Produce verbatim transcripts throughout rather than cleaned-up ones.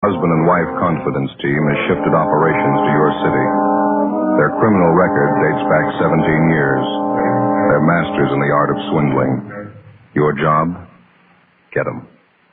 husband and wife confidence team has shifted operations to your city. Their criminal record dates back seventeen years. They're masters in the art of swindling. Your job? Get them.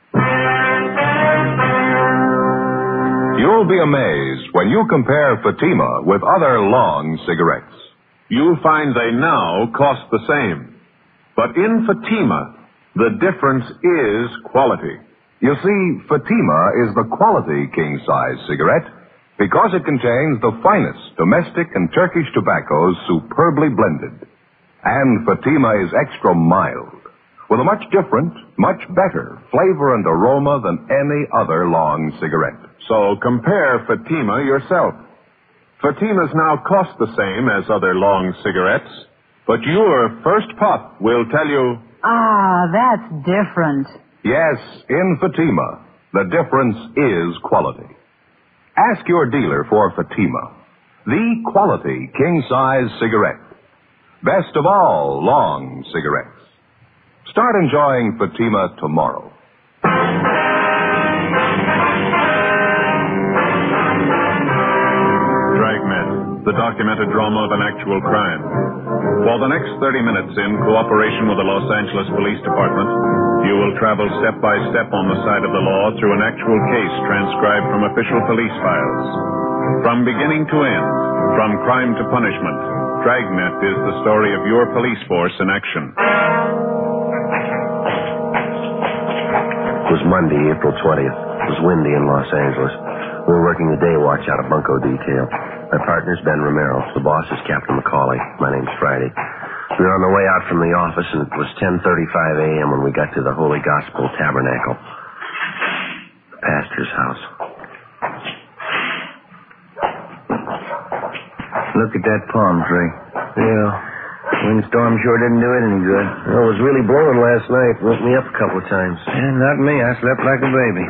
You'll be amazed when you compare Fatima with other long cigarettes. You'll find they now cost the same. But in Fatima, the difference is quality. You see, Fatima is the quality king-size cigarette because it contains the finest domestic and Turkish tobaccos superbly blended. And Fatima is extra mild, with a much different, much better flavor and aroma than any other long cigarette. So compare Fatima yourself. Fatimas now cost the same as other long cigarettes, but your first puff will tell you... Ah, that's different. Yes, in Fatima, the difference is quality. Ask your dealer for Fatima, the quality king-size cigarette. Best of all long cigarettes. Start enjoying Fatima tomorrow. Dragnet, the documented drama of an actual crime. For the next thirty minutes, in cooperation with the Los Angeles Police Department, you will travel step by step on the side of the law through an actual case transcribed from official police files. From beginning to end, from crime to punishment, Dragnet is the story of your police force in action. It was Monday, April twentieth. It was windy in Los Angeles. We were working the day watch out of bunco detail. My partner's Ben Romero. The boss is Captain McCauley. My name's Friday. We were on the way out from the office, and it was ten thirty-five a.m. when we got to the Holy Gospel Tabernacle, the pastor's house. Look at that palm tree. Yeah. Windstorm sure didn't do it any good. Well, it was really blowing last night. Woke me up a couple of times. Yeah, not me. I slept like a baby.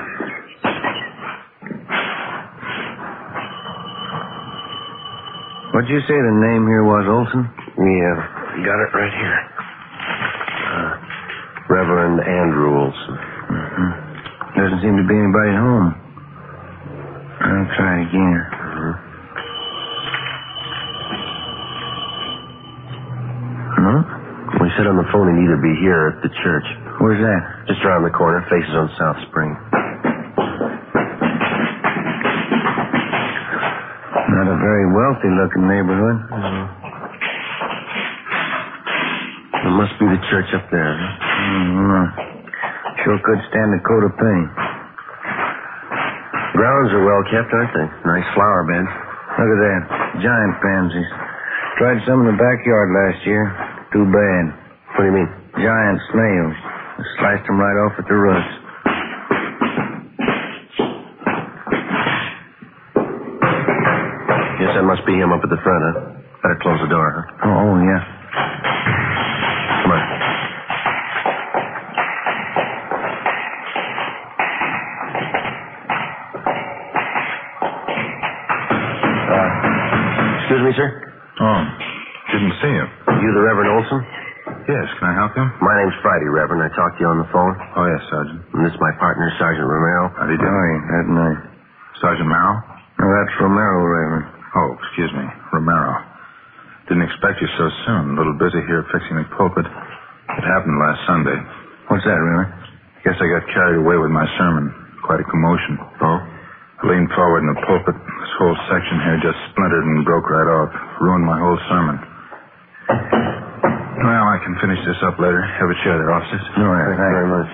What'd you say the name here was, Olson? Yeah, got it right here. Uh, Reverend Andrew Olson. Mm-hmm. Doesn't seem to be anybody at home. I'll try it again. Mm-hmm. Huh? We said on the phone he'd either be here or at the church. Where's that? Just around the corner, faces on South Spring. Not a very wealthy-looking neighborhood. Mm-hmm. It must be the church up there. Huh? Mm-hmm. Sure could stand a coat of paint. Grounds are well kept, aren't they? Nice flower beds. Look at that. Giant pansies. Tried some in the backyard last year. Too bad. What do you mean? Giant snails. Sliced them right off at the roots. Guess that must be him up at the front, huh? Better close the door, huh? Oh, oh yeah. Come on. Uh, excuse me, sir? Oh, didn't see him. You the Reverend Olson? Yes, can I help you? My name's Friday, Reverend. I talked to you on the phone. Oh, yes, Sergeant. And this is my partner, Sergeant Romero. How do you do? Oh, yeah, that night. Sergeant Merrill? No, that's Romero, Reverend. Oh, excuse me, Romero. Didn't expect you so soon. A little busy here fixing the pulpit. It happened last Sunday. What's that, Reverend? Guess I got carried away with my sermon. Quite a commotion. Oh? I leaned forward in the pulpit. This whole section here just splintered and broke right off. Ruined my whole sermon. Well, I can finish this up later. Have a chair there, officers. All right, Thank you very much.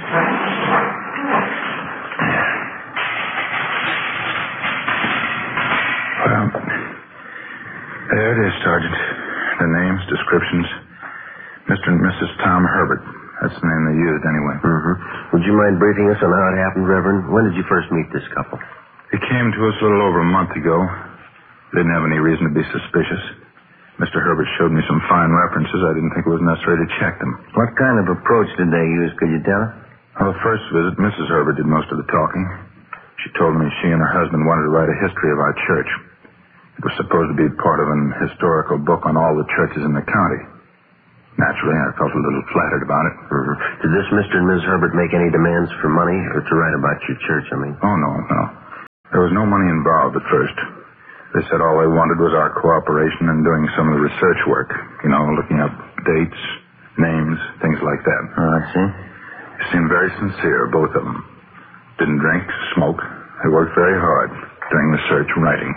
Well, there it is, Sergeant. The names, descriptions. Mister and Missus Tom Herbert. That's the name they used, anyway. Mm-hmm. Would you mind briefing us on how it happened, Reverend? When did you first meet this couple? They came to us a little over a month ago. Didn't have any reason to be suspicious. Mister Herbert showed me some fine references. I didn't think it was necessary to check them. What kind of approach did they use? Could you tell us? On the first visit, Missus Herbert did most of the talking. She told me she and her husband wanted to write a history of our church. It was supposed to be part of an historical book on all the churches in the county. Naturally, I felt a little flattered about it. Mm-hmm. Did this Mister and Missus Herbert make any demands for money or to write about your church, I mean? Oh, no, no. was no money involved at first. They said all they wanted was our cooperation in doing some of the research work. You know, looking up dates, names, things like that. Oh, I see. They seemed very sincere, both of them. Didn't drink, smoke. They worked very hard doing the search and writing.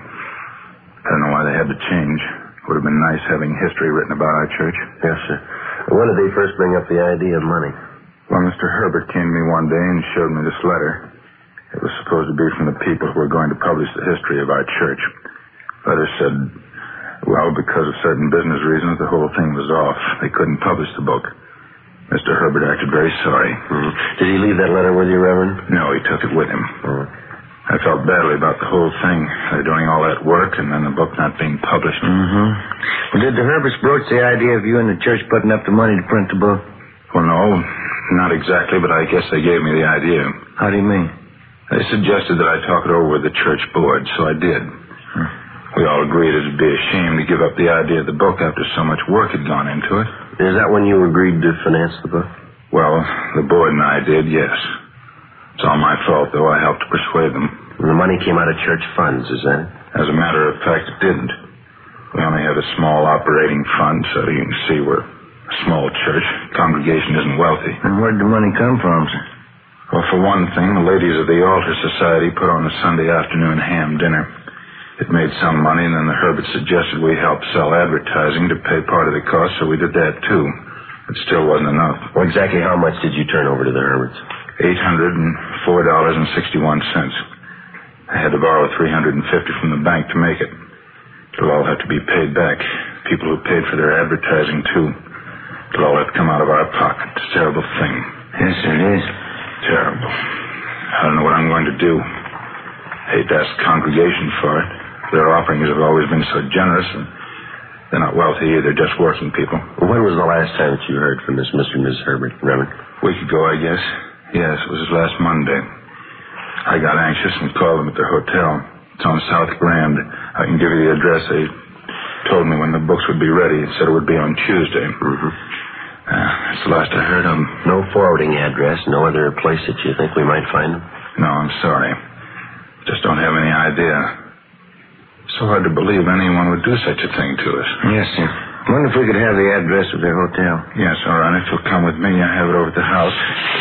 I don't know why they had to change. It would have been nice having history written about our church. Yes, sir. When did they first bring up the idea of money? Well, Mister Herbert came to me one day and showed me this letter. It was supposed to be from the people who were going to publish the history of our church. The letter said, well, because of certain business reasons, the whole thing was off. They couldn't publish the book. Mister Herbert acted very sorry. Mm-hmm. Did he leave that letter with you, Reverend? No, he took it with him. Oh. I felt badly about the whole thing. They're doing all that work and then the book not being published. Mm-hmm. Well, did the Herberts broach the idea of you and the church putting up the money to print the book? Well, no, not exactly, but I guess they gave me the idea. How do you mean? They suggested that I talk it over with the church board, so I did. Hmm. We all agreed it'd be a shame to give up the idea of the book after so much work had gone into it. Is that when you agreed to finance the book? Well, the board and I did, yes. It's all my fault, though. I helped to persuade them. And the money came out of church funds, is that it? As a matter of fact, it didn't. We only have a small operating fund, so you can see we're a small church. Congregation isn't wealthy. And where'd the money come from, sir? Well, for one thing, the ladies of the Altar Society put on a Sunday afternoon ham dinner. It made some money, and then the Herberts suggested we help sell advertising to pay part of the cost, so we did that, too. It still wasn't enough. Well, exactly how much did you turn over to the Herberts? eight hundred four dollars and sixty-one cents. I had to borrow three hundred fifty dollars from the bank to make it. It'll all have to be paid back. People who paid for their advertising, too. It'll all have to come out of our pocket. It's a terrible thing. Yes, it is. Terrible. I don't know what I'm going to do. I hate to ask the congregation for it. Their offerings have always been so generous, and they're not wealthy either, just working people. When was the last time that you heard from this Mister and Missus Herbert, Reverend? A week ago, I guess. Yes, it was last Monday. I got anxious and called them at their hotel. It's on South Grand. I can give you the address. They told me when the books would be ready. It said it would be on Tuesday. Mm-hmm. Uh, that's the last I heard of them. No forwarding address, no other place that you think we might find them? No, I'm sorry. Just don't have any idea. It's so hard to believe anyone would do such a thing to us. Yes, sir. I wonder if we could have the address of their hotel. Yes, all right. If you'll come with me, I have it over at the house.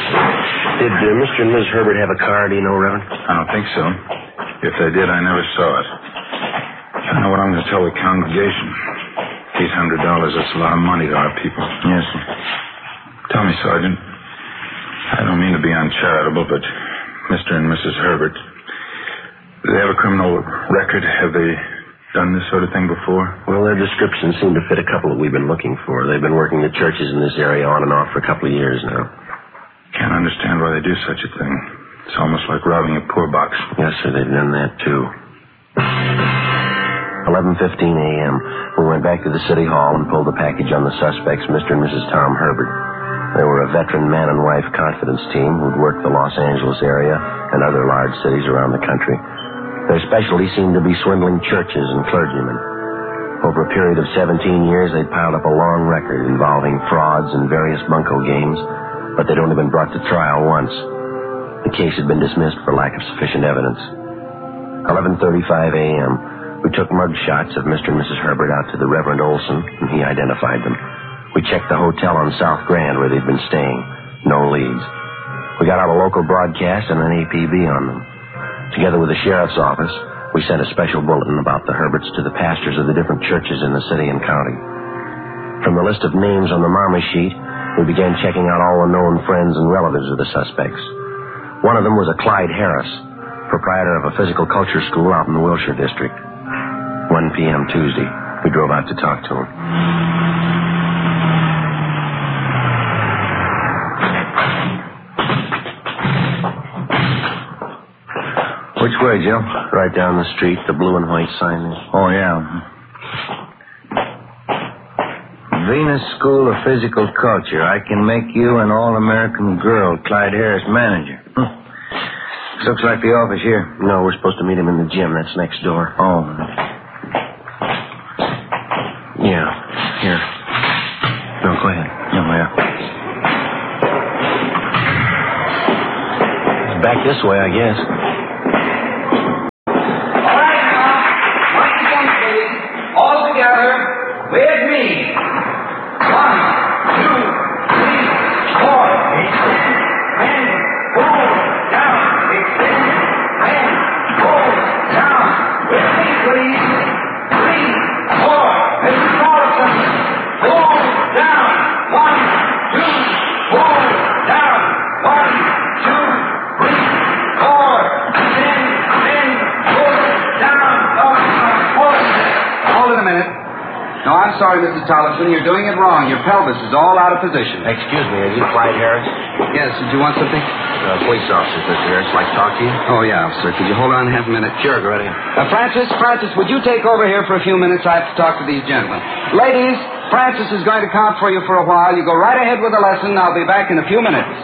Did uh, Mister and Missus Herbert have a car, do you know, Reverend? I don't think so. If they did, I never saw it. I don't know what I'm going to tell the congregation. eight hundred dollars, that's a lot of money to our people. Yes, sir. Tell me, Sergeant, I don't mean to be uncharitable, but Mister and Missus Herbert, do they have a criminal record? Have they done this sort of thing before? Well, their descriptions seem to fit a couple that we've been looking for. They've been working the churches in this area on and off for a couple of years now. Can't understand why they do such a thing. It's almost like robbing a poor box. Yes, sir, they've done that, too. eleven fifteen a.m. We went back to the city hall and pulled the package on the suspects, Mister and Missus Tom Herbert. They were a veteran man and wife confidence team who'd worked the Los Angeles area and other large cities around the country. Their specialty seemed to be swindling churches and clergymen. Over a period of seventeen years, they'd piled up a long record involving frauds and various bunco games, but they'd only been brought to trial once. The case had been dismissed for lack of sufficient evidence. eleven thirty-five a.m., we took mug shots of Mister and Missus Herbert out to the Reverend Olson, and he identified them. We checked the hotel on South Grand where they'd been staying. No leads. We got out a local broadcast and an A P B on them. Together with the sheriff's office, we sent a special bulletin about the Herberts to the pastors of the different churches in the city and county. From the list of names on the Marmy sheet, we began checking out all the known friends and relatives of the suspects. One of them was a Clyde Harris, proprietor of a physical culture school out in the Wilshire district. one p.m. Tuesday, we drove out to talk to him. Which way, Joe? Right down the street, the blue and white sign there. Oh, yeah. Venus School of Physical Culture. I can make you an all-American girl, Clyde Harris, manager. Hm. Looks like the office here. No, we're supposed to meet him in the gym. That's next door. Oh. Yeah, here. No, go ahead. Oh, yeah. Back this way, I guess. No, I'm sorry, Missus Tollefson. You're doing it wrong. Your pelvis is all out of position. Excuse me, are you Clyde Harris? Yes, did you want something? Uh, police officer, Mister Harris. Like to talk to you? Oh, yeah, officer. Could you hold on half a minute? Sure, go right ahead. Uh, Francis, Francis, would you take over here for a few minutes? I have to talk to these gentlemen. Ladies, Francis is going to count for you for a while. You go right ahead with the lesson. I'll be back in a few minutes.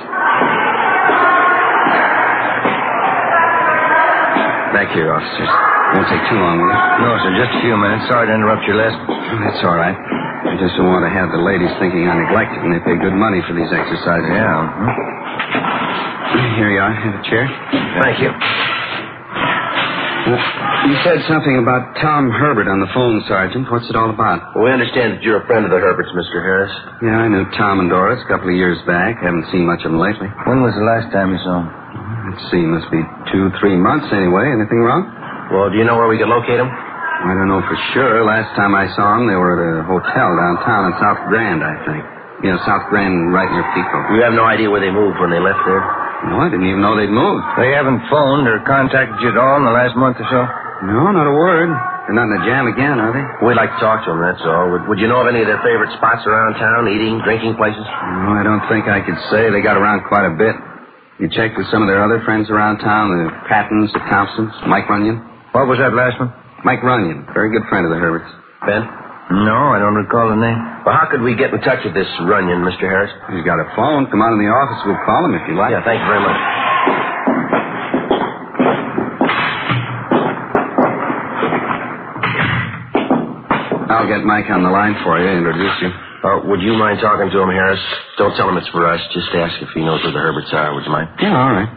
Back here, officers. Won't take too long, will it? No, sir, just a few minutes. Sorry to interrupt your lesson. Oh, that's all right. I just don't want to have the ladies thinking I neglect it, and they pay good money for these exercises. Yeah. Hmm? Here you are. Have a chair. Thank you. Uh, you said something about Tom Herbert on the phone, Sergeant. What's it all about? Well, we understand that you're a friend of the Herberts, Mister Harris. Yeah, I knew Tom and Doris a couple of years back. Haven't seen much of them lately. When was the last time you saw him? Let's see. Must be two, three months anyway. Anything wrong? Well, do you know where we could locate them? I don't know for sure. Last time I saw them, they were at a hotel downtown in South Grand, I think. Yeah, South Grand right near Pico. We have no idea where they moved when they left there. No, I didn't even know they'd moved. They haven't phoned or contacted you at all in the last month or so? No, not a word. They're not in a jam again, are they? We'd like to talk to them, that's all. Would, would you know of any of their favorite spots around town, eating, drinking places? No, I don't think I could say. They got around quite a bit. You checked with some of their other friends around town, the Pattons, the Thompsons, Mike Runyon? What was that last one? Mike Runyon. Very good friend of the Herberts. Ben? No, I don't recall the name. Well, how could we get in touch with this Runyon, Mister Harris? He's got a phone. Come on in the office. We'll call him if you like. Yeah, thank you very much. I'll get Mike on the line for you, introduce you. Uh, would you mind talking to him, Harris? Don't tell him it's for us. Just ask if he knows where the Herberts are. Would you mind? Yeah, all right.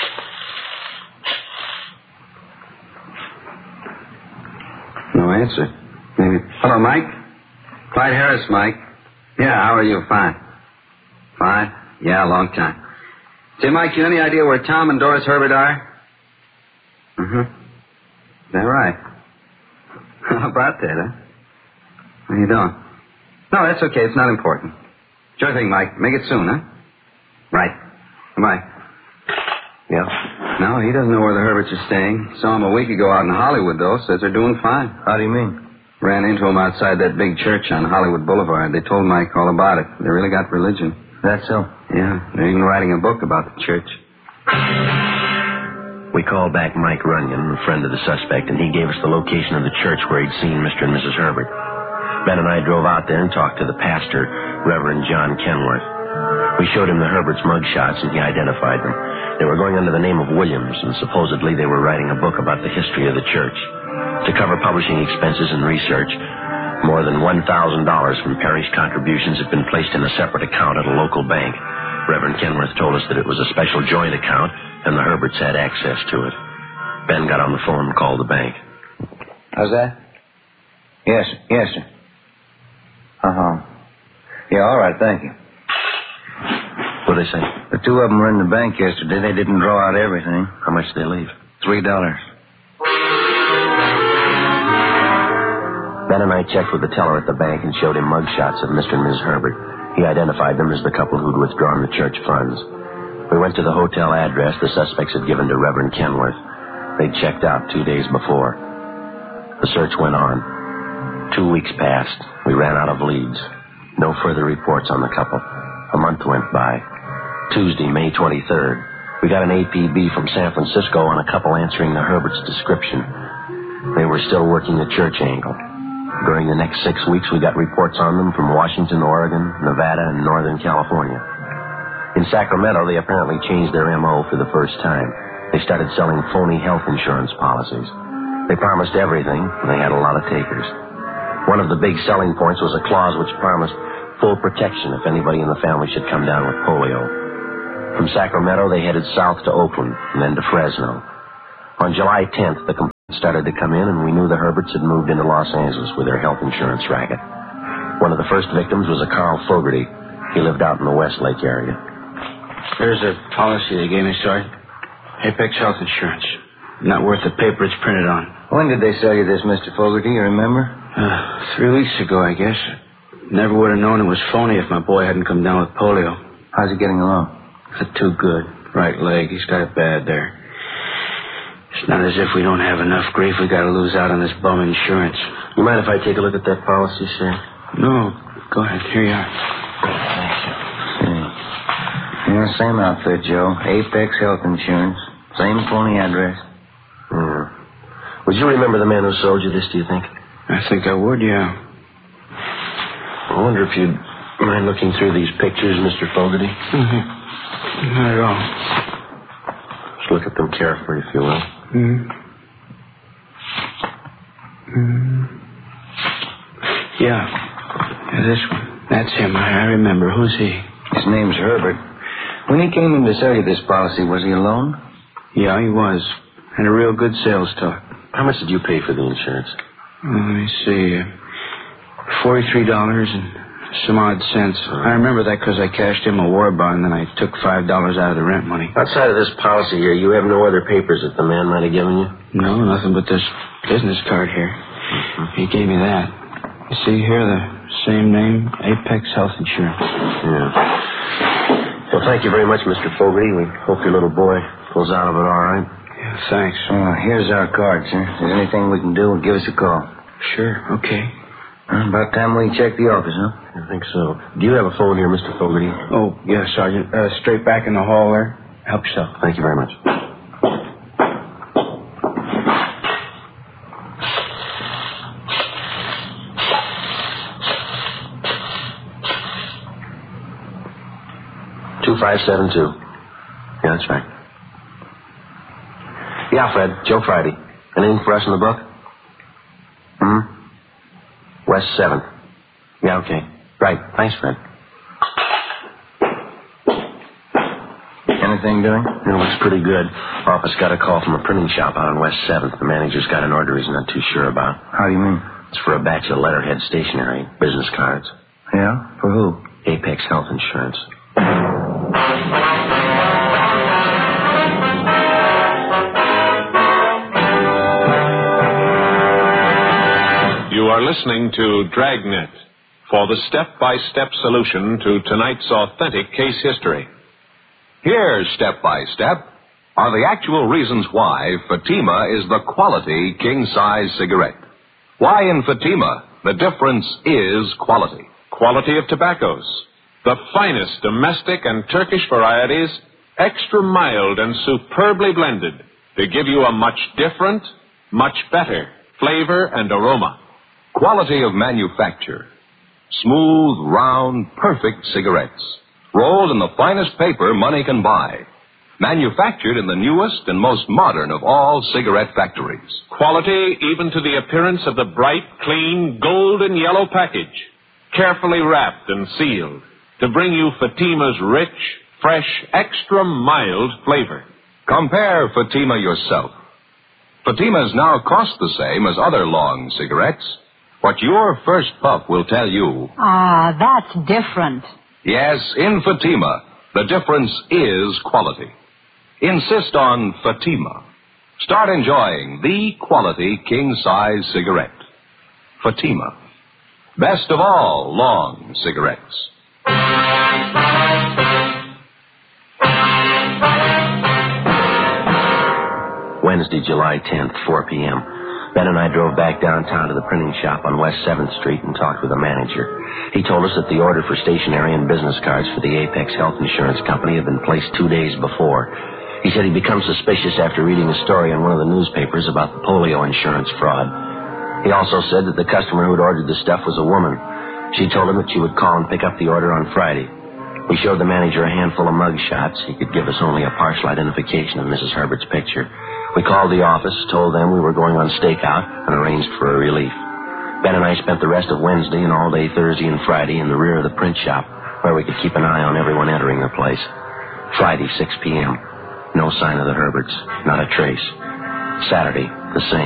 No answer. Maybe. Hello, Mike? Clyde Harris, Mike. Yeah, how are you? Fine. Fine? Yeah, a long time. Say, Mike, you any idea where Tom and Doris Herbert are? Mm-hmm. Is that right? How about that, huh? How you doing? No, that's okay. It's not important. Sure thing, Mike. Make it soon, huh? Right. Goodbye. Yeah? No, he doesn't know where the Herberts are staying. Saw him a week ago out in Hollywood, though. Says they're doing fine. How do you mean? Ran into him outside that big church on Hollywood Boulevard. They told Mike all about it. They really got religion. That's so? Yeah. They're even writing a book about the church. We called back Mike Runyon, a friend of the suspect, and he gave us the location of the church where he'd seen Mister and Missus Herbert. Ben and I drove out there and talked to the pastor, Reverend John Kenworth. We showed him the Herberts' mugshots, and he identified them. They were going under the name of Williams, and supposedly they were writing a book about the history of the church. To cover publishing expenses and research, more than one thousand dollars from parish contributions had been placed in a separate account at a local bank. Reverend Kenworth told us that it was a special joint account, and the Herberts had access to it. Ben got on the phone and called the bank. How's that? Yes, sir. Yes, sir. Uh-huh. Yeah, all right, thank you. What'd they say? The two of them were in the bank yesterday. They didn't draw out everything. How much did they leave? Three dollars. Ben and I checked with the teller at the bank and showed him mugshots of Mister and Missus Herbert. He identified them as the couple who'd withdrawn the church funds. We went to the hotel address the suspects had given to Reverend Kenworth. They'd checked out two days before. The search went on. Two weeks passed. We ran out of leads. No further reports on the couple. A month went by. Tuesday, May twenty-third, we got an A P B from San Francisco on a couple answering the Herberts' description. They were still working the church angle. During the next six weeks, we got reports on them from Washington, Oregon, Nevada, and Northern California. In Sacramento, they apparently changed their M O for the first time. They started selling phony health insurance policies. They promised everything, and they had a lot of takers. One of the big selling points was a clause which promised full protection if anybody in the family should come down with polio. From Sacramento, they headed south to Oakland and then to Fresno. On July tenth, the complaints started to come in, and we knew the Herberts had moved into Los Angeles with their health insurance racket. One of the first victims was a Carl Fogarty. He lived out in the Westlake area. Here's a policy they gave me, Sergeant. Apex Health Insurance. Not worth the paper it's printed on. When did they sell you this, Mister Fogarty? You remember? Uh, three weeks ago, I guess. Never would have known it was phony if my boy hadn't come down with polio. How's he getting along? Not too good. Right leg. He's got it bad there. It's not as if we don't have enough grief. We got to lose out on this bum insurance. You mind if I take a look at that policy, sir? No. Go ahead. Here you are. Yeah, same outfit, Joe. Apex Health Insurance. Same phony address. Yeah. Would you remember the man who sold you this, do you think? I think I would, yeah. I wonder if you'd mind looking through these pictures, Mister Fogarty? Mm-hmm. Not at all. Just look at them carefully, if you will. Mm-hmm. Mm-hmm. Yeah. Yeah, this one. That's him. I, I remember. Who's he? His name's Herbert. When he came in to sell you this policy, was he alone? Yeah, he was. Had a real good sales talk. How much did you pay for the insurance? Uh, let me see. Uh, forty-three dollars and some odd cents. I remember that because I cashed in a war bond, and then I took five dollars out of the rent money. Outside of this policy here, you have no other papers that the man might have given you? No, nothing but this business card here. Mm-hmm. He gave me that. You see here, the same name, Apex Health Insurance. Yeah. Well, thank you very much, Mister Fogarty. We hope your little boy pulls out of it all right. Yeah, thanks. Uh, here's our card, sir. If there's anything we can do, give us a call. Sure, okay. Uh, about time we check the office, huh? I think so. Do you have a phone here, Mister Fogarty? Oh, yes, Sergeant. Uh, straight back in the hall there. Help yourself. Thank you very much. two five seven two. Yeah, that's right. Yeah, Fred. Joe Friday. Anything for us in the book? Hmm? West seventh. Yeah, okay. Right. Thanks, Fred. Anything doing? It looks pretty good. Office got a call from a printing shop out on West seventh. The manager's got an order he's not too sure about. How do you mean? It's for a batch of letterhead stationery, business cards. Yeah? For who? Apex Health Insurance. You are listening to Dragnet for the step-by-step solution to tonight's authentic case history. Here, step by step, are the actual reasons why Fatima is the quality king-size cigarette. Why in Fatima the difference is quality. Quality of tobaccos. The finest domestic and Turkish varieties, extra mild and superbly blended to give you a much different, much better flavor and aroma. Quality of manufacture. Smooth, round, perfect cigarettes. Rolled in the finest paper money can buy. Manufactured in the newest and most modern of all cigarette factories. Quality even to the appearance of the bright, clean, golden yellow package. Carefully wrapped and sealed to bring you Fatima's rich, fresh, extra mild flavor. Compare Fatima yourself. Fatimas now cost the same as other long cigarettes. What your first puff will tell you. Ah, that's different. Yes, in Fatima, the difference is quality. Insist on Fatima. Start enjoying the quality king-size cigarette. Fatima. Best of all long cigarettes. Wednesday, July tenth, four p.m. Ben and I drove back downtown to the printing shop on West seventh Street and talked with the manager. He told us that the order for stationery and business cards for the Apex Health Insurance Company had been placed two days before. He said he'd become suspicious after reading a story in one of the newspapers about the polio insurance fraud. He also said that the customer who had ordered the stuff was a woman. She told him that she would call and pick up the order on Friday. We showed the manager a handful of mug shots. He could give us only a partial identification of Missus Herbert's picture. We called the office, told them we were going on stakeout, and arranged for a relief. Ben and I spent the rest of Wednesday and all day Thursday and Friday in the rear of the print shop, where we could keep an eye on everyone entering the place. Friday, six p.m. No sign of the Herberts, not a trace. Saturday, the same.